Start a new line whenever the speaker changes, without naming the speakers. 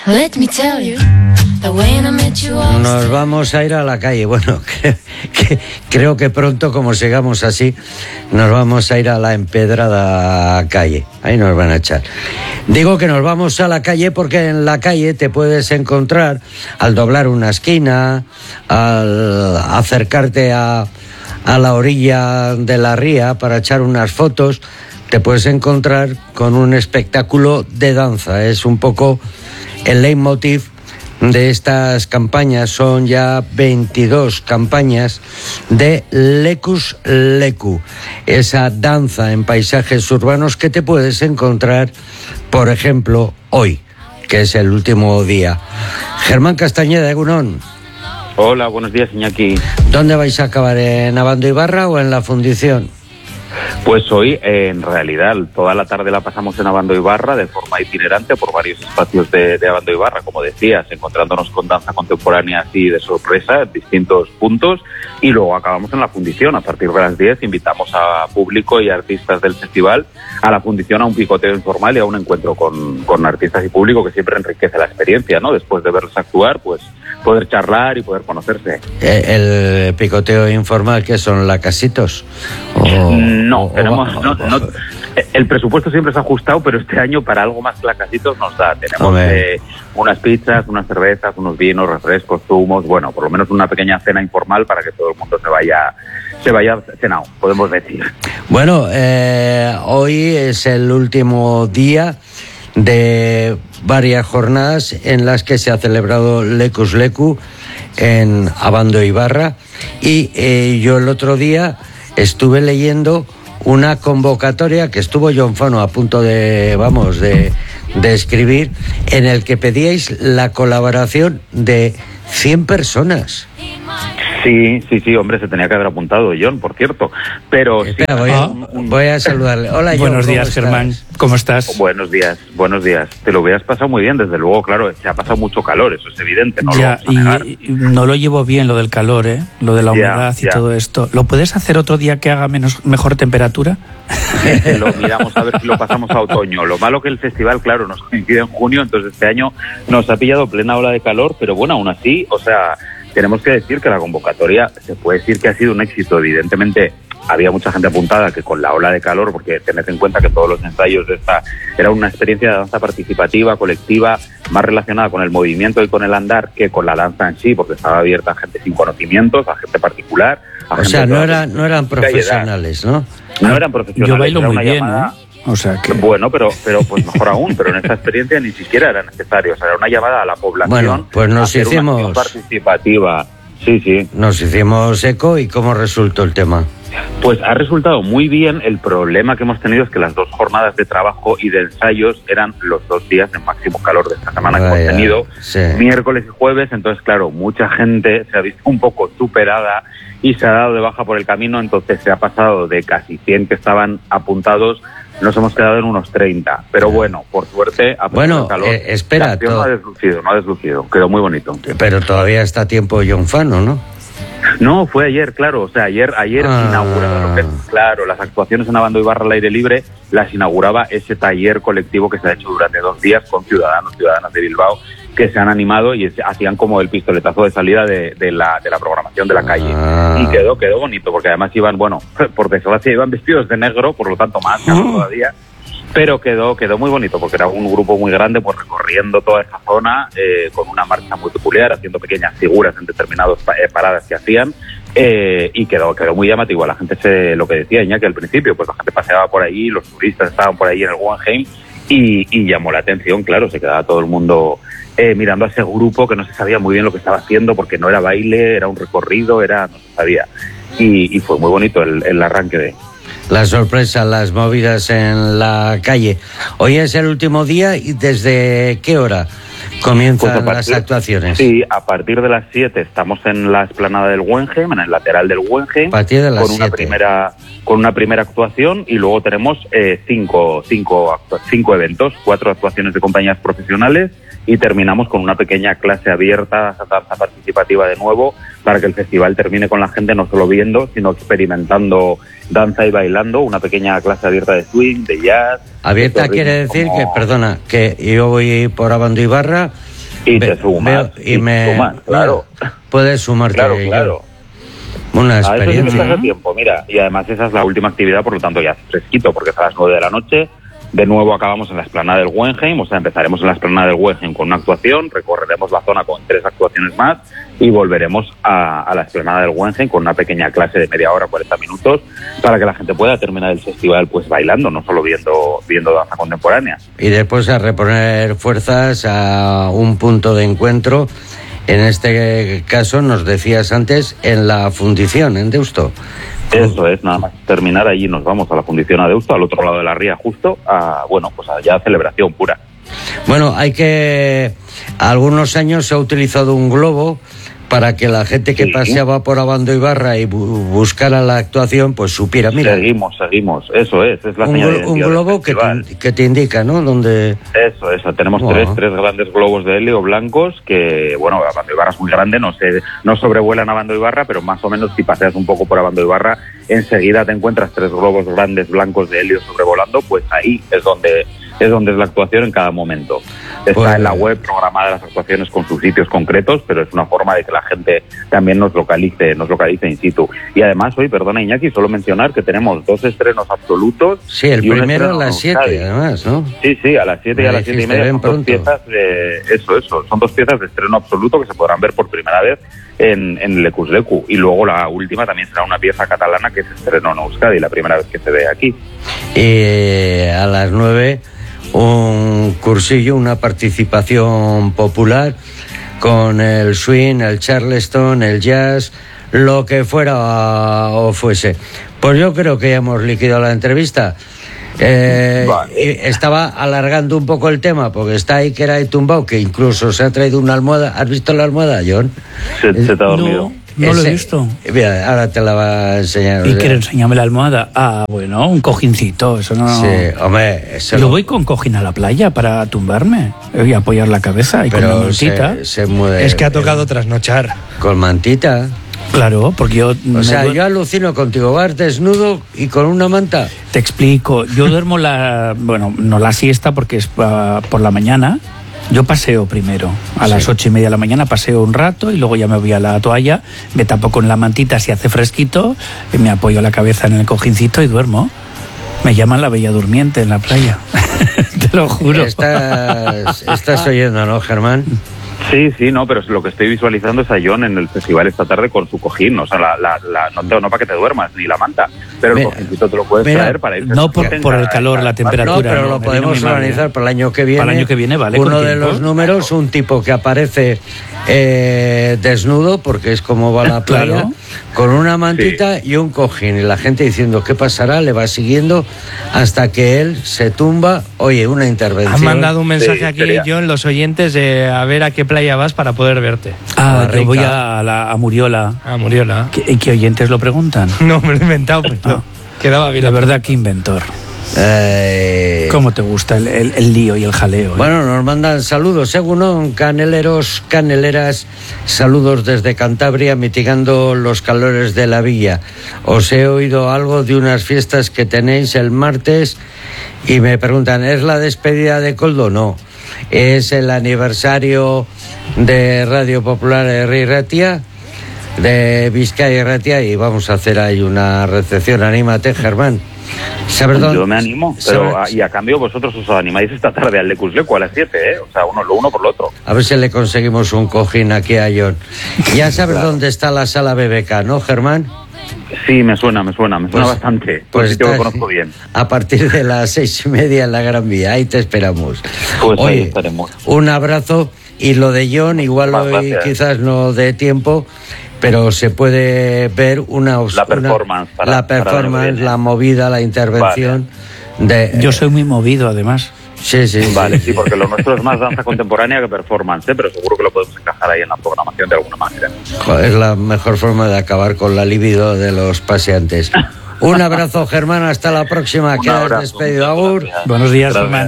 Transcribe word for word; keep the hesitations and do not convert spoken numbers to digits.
Let me tell you, the way I met you all.
Nos vamos a ir a la calle. Bueno, que, que, creo que pronto, como sigamos así, nos vamos a ir a la empedrada calle. Ahí nos van a echar. Digo que nos vamos a la calle porque en la calle te puedes encontrar, al doblar una esquina, al acercarte a, a la orilla de la ría para echar unas fotos, te puedes encontrar con un espectáculo de danza. Es un poco el leitmotiv de estas campañas. Son ya veintidós campañas de Lekus Leku, esa danza en paisajes urbanos que te puedes encontrar, por ejemplo, hoy, que es el último día. Germán Castañeda, Egunon.
Hola, buenos días, Iñaki.
¿Dónde vais a acabar? ¿En Abando Ibarra o en la Fundición?
Pues hoy, eh, en realidad, toda la tarde la pasamos en Abando Ibarra de forma itinerante por varios espacios de, de Abando Ibarra, como decías, encontrándonos con danza contemporánea así de sorpresa en distintos puntos, y luego acabamos en la Fundición. A partir de las diez invitamos a público y artistas del festival a la Fundición, a un picoteo informal y a un encuentro con, con artistas y público que siempre enriquece la experiencia, ¿no? Después de verlos actuar, pues poder charlar y poder conocerse.
¿El picoteo informal qué son, lacasitos?
O, no, o, tenemos, o, no, no, el presupuesto siempre se ha ajustado, pero este año para algo más lacasitos nos da. Tenemos eh, unas pizzas, unas cervezas, unos vinos, refrescos, zumos, bueno, por lo menos una pequeña cena informal para que todo el mundo se vaya se vaya cenado, podemos decir.
Bueno, eh, hoy es el último día de varias jornadas en las que se ha celebrado Lekus Leku en Abando Ibarra, y eh, yo el otro día estuve leyendo una convocatoria que estuvo John Fano a punto de, vamos, de, de escribir, en el que pedíais la colaboración de cien personas.
Sí, sí, sí, hombre, se tenía que haber apuntado John, por cierto. Pero
Espera,
sí,
voy, a,
un, un...
voy a saludarle. Hola, John.
Buenos días, Germán. ¿Cómo estás?
Buenos días, buenos días. Te lo hubieras pasado muy bien, desde luego, claro, se ha pasado mucho calor, eso es evidente, no
ya,
lo vamos a negar.
Y no lo llevo bien lo del calor, ¿eh? Lo de la humedad ya, y ya. todo esto. ¿Lo puedes hacer otro día que haga menos mejor temperatura?
Lo miramos a ver si lo pasamos a otoño. Lo malo que el festival, claro, nos coincide en junio, entonces este año nos ha pillado plena ola de calor, pero bueno, aún así, o sea, tenemos que decir que la convocatoria se puede decir que ha sido un éxito. Evidentemente había mucha gente apuntada que con la ola de calor, porque tened en cuenta que todos los ensayos de esta era una experiencia de danza participativa, colectiva, más relacionada con el movimiento y con el andar que con la danza en sí, porque estaba abierta a gente sin conocimientos, a gente particular. A
o
gente
sea, no, era, no eran profesionales, ¿no?
No eran profesionales.
Yo bailo
era
muy
una
bien,
llamada...
¿eh? O sea que...
Bueno, pero pero pues mejor aún, pero en esta experiencia ni siquiera era necesario. O sea, era una llamada a la población.
Bueno, pues nos hicimos...
Una participativa. Sí, sí.
Nos hicimos eco. ¿Y cómo resultó el tema?
Pues ha resultado muy bien. El problema que hemos tenido es que las dos jornadas de trabajo y de ensayos eran los dos días de máximo calor de esta semana Vaya, que hemos tenido,
sí.
miércoles y jueves. Entonces, claro, mucha gente se ha visto un poco superada y se ha dado de baja por el camino. Entonces se ha pasado de casi cien que estaban apuntados, nos hemos quedado en unos treinta. Pero bueno, por suerte, a pesar
bueno,
del calor,
eh, espera,
no ha deslucido, no ha deslucido. Quedó muy bonito.
Pero todavía está a tiempo John Fano, ¿no?
No, fue ayer, claro, o sea, ayer ayer
ah.
inauguraba lo que, claro, las actuaciones en Abando Ibarra al aire libre las inauguraba ese taller colectivo que se ha hecho durante dos días con ciudadanos, ciudadanas de Bilbao que se han animado y hacían como el pistoletazo de salida de, de la de la programación de la calle.
Ah.
Y quedó quedó bonito, porque además iban, bueno, por desgracia iban vestidos de negro, por lo tanto más caro todavía. Pero quedó quedó muy bonito, porque era un grupo muy grande, pues recorriendo toda esa zona, eh, con una marcha muy peculiar, haciendo pequeñas figuras en determinadas eh, paradas que hacían, eh, y quedó quedó muy llamativo. La gente, se lo que decía Iñaki al principio, pues la gente paseaba por ahí, los turistas estaban por ahí en el Guggenheim, y, y llamó la atención, claro, se quedaba todo el mundo eh, mirando a ese grupo que no se sabía muy bien lo que estaba haciendo, porque no era baile, era un recorrido, era no se sabía. Y, y fue muy bonito el, el arranque de...
La sorpresa, las movidas en la calle. Hoy es el último día, ¿y desde qué hora comienzan pues partir, las actuaciones?
Sí, a partir de las siete estamos en la explanada del Guggenheim, en el lateral del Guggenheim,
a partir de las
con una
siete.
primera con una primera actuación, y luego tenemos eh, cinco, cinco, cinco eventos, cuatro actuaciones de compañías profesionales, y terminamos con una pequeña clase abierta, danza participativa de nuevo, para que el festival termine con la gente no solo viendo, sino experimentando danza y bailando, una pequeña clase abierta de swing, de jazz.
Abierta quiere decir como... que, perdona, que yo voy por Abando Ibarra
Y
Ve-
te sumas.
veo- y me,
sumas, claro.
Puedes sumarte.
Claro,
yo.
claro.
Una
A eso sí que
experiencia.
estás a tiempo, mira. Y además esa es la última actividad, por lo tanto ya es fresquito, porque es a las nueve de la noche. De nuevo acabamos en la explanada del Guggenheim, o sea, empezaremos en la explanada del Guggenheim con una actuación, recorreremos la zona con tres actuaciones más y volveremos a, a la explanada del Guggenheim con una pequeña clase de media hora, cuarenta minutos, para que la gente pueda terminar el festival pues bailando, no solo viendo, viendo danza contemporánea.
Y después a reponer fuerzas a un punto de encuentro. En este caso, nos decías antes, en la fundición, en Deusto.
Eso es, nada más terminar allí nos vamos a la fundición a Deusto, al otro lado de la ría justo, a, bueno, pues allá celebración pura.
Bueno, hay que... Algunos años se ha utilizado un globo para que la gente que
Sí.
paseaba por Abando y Barra y bu- buscara la actuación, pues supiera, mira,
Seguimos, seguimos, eso es, es la
un,
señal de
glo- un
identidad del
globo que
festival.
te, que te indica, ¿no? Donde...
Eso, eso. Tenemos
Wow.
tres, tres grandes globos de helio blancos que, bueno, Abando y Barra es muy grande, no se, no sobrevuelan Abando y Barra, pero más o menos si paseas un poco por Abando y Barra, enseguida te encuentras tres globos grandes blancos de helio sobrevolando, pues ahí es donde es donde es la actuación en cada momento. Está
Pues-
en la web programada las actuaciones con sus sitios concretos, pero es una forma de que la gente también nos localice, nos localice in situ. Y además hoy, perdona Iñaki, solo mencionar que tenemos dos estrenos absolutos.
Sí, el
y un
primero a
estreno
las
en
siete,
Euskadi.
además, ¿no?
Sí, sí, a las siete y a
Me
las siete y
dijiste,
media
ven
son dos
pronto.
piezas de... Eso, eso. Son dos piezas de estreno absoluto que se podrán ver por primera vez en, en Lecus Lecu. Y luego la última también será una pieza catalana que se estrenó en Euskadi, la primera vez que se ve aquí.
Y a las nueve un cursillo, una participación popular con el swing, el charleston, el jazz, lo que fuera o fuese. Pues yo creo que ya hemos liquidado la entrevista. Eh,
Vale.
y estaba alargando un poco el tema porque está ahí que era ahí tumbado, que incluso se ha traído una almohada. ¿Has visto la almohada, John?
Se, se te ha dormido.
No, no lo he
Ese-
visto.
Mira, ahora te la va a enseñar.
¿Y quiere enseñarme la almohada? Ah, bueno, un cojincito, eso no...
Sí, hombre, eso
Yo
lo-
voy con cojín a la playa para tumbarme y apoyar la cabeza y con la
pero
mantita.
se, se mueve.
Es que ha tocado trasnochar.
Con mantita.
Claro, porque yo...
O
me
sea,
duer-
yo alucino contigo, vas desnudo y con una manta.
Te explico, yo duermo la... Bueno, no la siesta porque es ah, por la mañana. Yo paseo primero, a
Sí.
las ocho y media de la mañana paseo un rato y luego ya me voy a la toalla, me tapo con la mantita si hace fresquito, y me apoyo la cabeza en el cojincito y duermo. Me llaman la bella durmiente en la playa, te lo juro.
Estás, estás oyendo, ¿no, Germán?
Sí, sí, no, pero lo que estoy visualizando es a John en el festival esta tarde con su cojín. O sea, la, la, la- no, te- no para que te duermas, ni la manta, pero el
Mira,
cojincito te lo puedes
mira,
traer para ir.
no por- por el calor, la temperatura.
No, pero
no,
lo
me
podemos
viene muy mal,
organizar
¿eh?
para el año que viene.
Para el año que viene, vale,
Uno
con
de
tiempo.
los números, un tipo que aparece eh, desnudo, porque es como va la playa,
Claro.
con una mantita y un cojín. Y la gente diciendo, ¿qué pasará? Le va siguiendo hasta que él se tumba. Oye, una intervención.
Han mandado un mensaje
Sí,
aquí,
sería.
John, los oyentes, de a ver a qué playa vas para poder verte.
Ah,
Barrica.
yo voy a, la, a Muriola.
Ah, Muriola.
¿Qué, qué oyentes lo preguntan?
No, me lo he inventado, pero
Ah.
quedaba bien.
La verdad, qué inventor.
Eh,
¿Cómo te gusta el, el- el lío y el jaleo? eh?
Bueno, nos mandan saludos, según caneleros, caneleras, saludos desde Cantabria, mitigando los calores de la villa. Os he oído algo de unas fiestas que tenéis el martes y me preguntan, ¿es la despedida de Coldo? No, es el aniversario de Radio Popular de Rey Ratia, de Vizcaya y Ratia, y vamos a hacer ahí una recepción. Anímate, Germán. ¿Sabes dónde?
Yo me animo, pero
¿Sabes?
a- y a cambio vosotros os animáis esta tarde al Lecus Lecu a las siete, ¿eh? O sea, uno lo uno por lo otro.
A ver si le conseguimos un cojín aquí a John. Ya sabes dónde está la sala B B K, ¿no, Germán?
Sí, me suena, me suena, me suena
Pues-
bastante. Pues
Pues
sí que lo
está
conozco bien.
a partir de las seis y media en la Gran Vía. Ahí te esperamos.
Pues ahí
Oye,
estaremos.
un abrazo. Y lo de John, igual
Más
hoy
gracias.
quizás no dé tiempo, pero se puede ver una... os-
La
una-
performance para-
la
para
performance,
ver.
la movida, la intervención de...
Yo soy muy movido, además.
Sí, sí.
Vale, sí, porque lo nuestro es más danza contemporánea que performance, ¿eh? Pero seguro que lo podemos encajar ahí en la programación de alguna manera.
Joder, es la mejor forma de acabar con la libido de los paseantes. Un abrazo, Germán, hasta la próxima.
Un
Quedas
abrazo,
despedido,
muchas
Agur.
gracias.
Buenos días,
Gracias.
Germán.